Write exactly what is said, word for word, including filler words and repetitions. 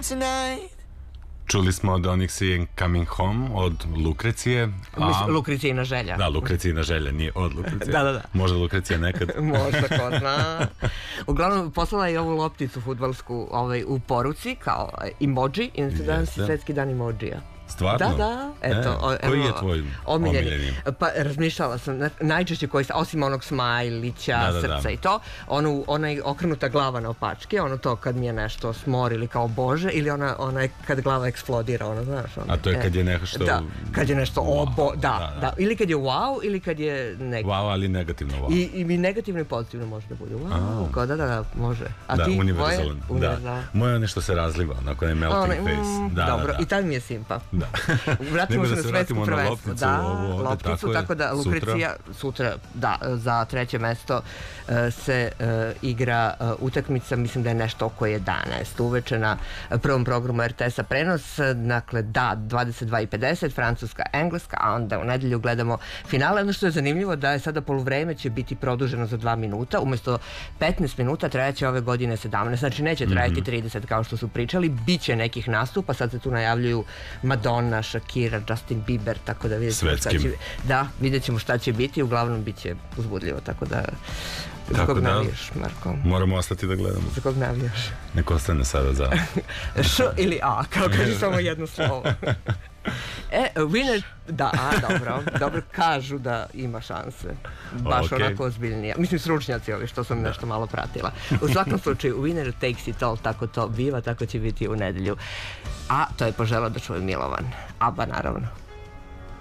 tonight. Čuli smo od onih Seeing Coming Home od Lukrecije. Mislim, Lukrecijina želja. Da, Lukrecijina želja, nije od Lukrecije. Da, da, da. Možda Lukrecija nekad. Možda, ko zna. Uglavnom, poslala je ovu lopticu fudbalsku ovaj, u poruci kao emoji i na danas je svetski dan emojija. Stvarno? Da, da, eto. E, koji je tvoj omiljeni? Pa razmišljala sam, najčešće koji, osim onog smajlića, da, da, srca da. i to, onu, onaj okrenuta glava na opačke, ono to kad mi je nešto smor ili kao bože, ili ona, ona kad glava eksplodira, ono, znaš. Ono, a to je kad je nešto... Da, kad je nešto wow, obo, da, da, da, da, ili kad je wow, ili kad je negativno. Wow, ali negativno wow. I, i negativno i pozitivno može da bude. Wow, kao da, da, da, može. A da, ti, univerzalan. Moje? Da. Moje je nešto se razliva, onako je melting One, face. Mm, da, dobro, da, da. i tad mi je simpa. Da. Vratimo se da na se svetsko prvenstvo. Da, ovo, lopticu, tako, tako da Lukrecija sutra, da, za treće mesto uh, se uh, igra uh, utakmica, mislim da je nešto oko jedanaest uveče na prvom programu er te es-a prenos, dakle da, dvadeset dva i pedeset, Francuska, Engleska, a onda u nedelju gledamo finale. Ono što je zanimljivo da je sada poluvreme će biti produženo za dva minuta, umesto petnaest minuta trajaće ove godine sedamnaest, znači neće trajati trideset kao što su pričali, bit će nekih nastupa, sad se tu najavljuju Madonna, Shakira, Justin Bieber, tako da vidjet ćemo šta će, da, vidjet ćemo šta će biti, uglavnom bit će uzbudljivo, tako da za kog navijaš, Marko? Moramo ostati da gledamo. Za kog navijaš? Neko ostane sada za... Š ili A, kao kaži samo jedno slovo. E, winner, da, a, dobro, dobro, kažu da ima šanse, baš okay. Onako ozbiljnije, mislim sručnjaci ovi što sam da. Nešto malo pratila. U svakom slučaju, winner takes it all, tako to biva, tako će biti u nedelju, a to je poželao da čuje Milovan, Aba naravno.